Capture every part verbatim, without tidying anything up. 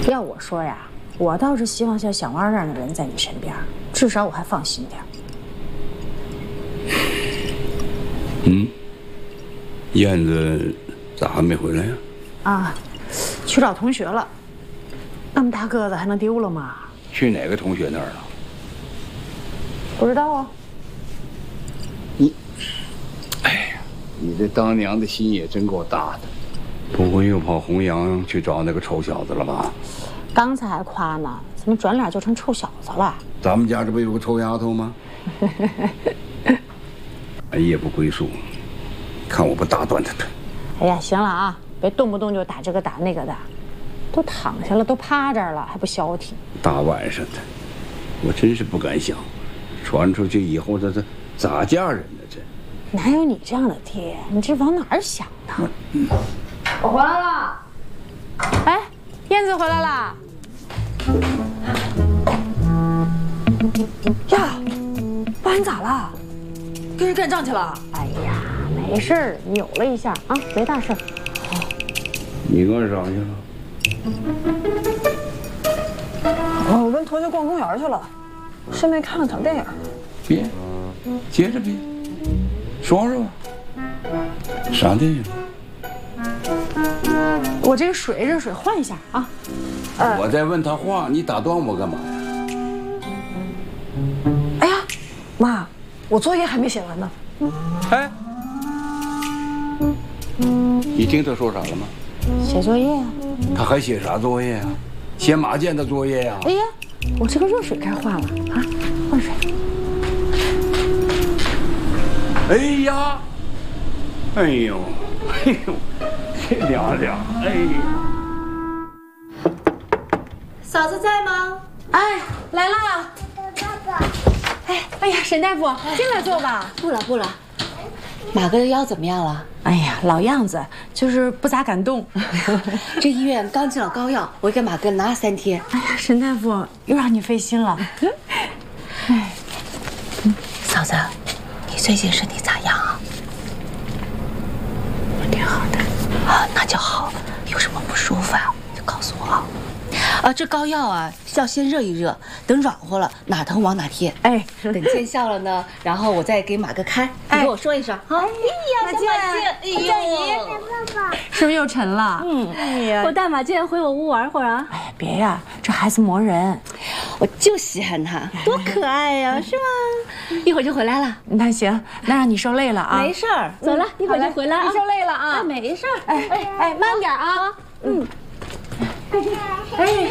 要我说呀，我倒是希望像小汪这样的人在你身边，至少我还放心点。 嗯，燕子咋还没回来呀？ 啊，去找同学了。那么大个子还能丢了吗？ 去哪个同学那儿了？ 不知道啊。 你，哎呀，你这当娘的心也真够大的。不会又跑弘扬去找那个臭小子了吧？ 刚才还夸呢，怎么转脸就成臭小子了？ 咱们家这不有个臭丫头吗？哎，夜不归宿，看我不打断他腿！ 哎呀，行了啊，别动不动就打这个打那个的，都躺下了，都趴这儿了，还不消停。 大晚上的，我真是不敢想，传出去以后这这咋嫁人呢？这哪有你这样的爹？你这往哪儿想呢？ 嗯， 我回来了。哎，燕子回来啦！呀，爸，你咋了？跟人干仗去了？哎呀，没事儿，扭了一下啊，没大事儿。 你干啥去了？ 我跟同学逛公园去了，顺便看了场电影。 别，接着别，说说吧。啥电影？ 我这个水热水换一下啊。 呃、我在问他话，你打断我干嘛呀？ 哎呀，妈，我作业还没写完呢。 哎，你听他说啥了吗？ 写作业啊。 他还写啥作业啊？写马健的作业呀、啊。 哎呀，我这个热水该换了啊，换水。 哎呀，哎呦，哎呦，这俩俩，哎呀。 嫂子在吗？ 哎，来了。爸爸。哎，哎呀，沈大夫，进来坐吧。 不了不了。马哥的腰怎么样了？ 哎呀，老样子，就是不咋敢动。 这医院刚进了膏药，我给马哥拿了三天。 哎呀，沈大夫又让你费心了。 哎，嫂子，你最近身体咋样啊？ 我挺好的。 啊，那就好。有什么不舒服啊，就告诉我啊。啊，这膏药啊，要先热一热，等软和了，哪疼往哪贴。 哎， 等见效了呢，然后我再给马哥开，你跟我说一声。好。哎呀， 马健， 哎呦， 爸爸， 是不是又沉了？ 嗯，哎呀，我带马健回我屋玩会儿啊。 哎呀，别呀，这孩子磨人， 我就稀罕他，多可爱呀，是吗？一会儿就回来了。 那行，那让你受累了啊。 没事儿，走了，一会儿就回来啊。 你受累了啊？ 没事儿。 哎哎哎，慢点啊。嗯。哎，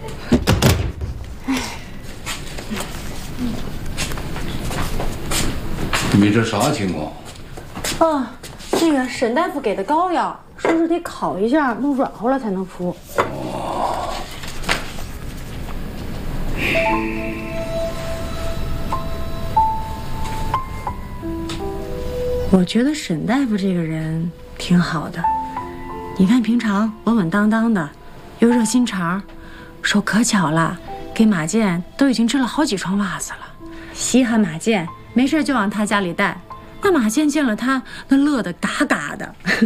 你这啥情况？ 啊，那个沈大夫给的膏药，说是得烤一下，弄软和了才能敷。哦。我觉得沈大夫这个人挺好的，你看平常稳稳当当的，又热心肠，手可巧了，给马健都已经织了好几双袜子了。稀罕马健，没事就往他家里带。那马健见了他，那乐得嘎嘎的。